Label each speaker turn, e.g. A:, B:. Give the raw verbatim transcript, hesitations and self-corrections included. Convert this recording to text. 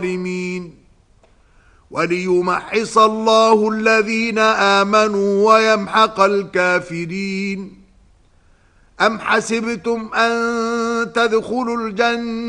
A: وليمحص الله الذين آمنوا ويمحق الكافرين. أم حسبتم أن تدخلوا الجنة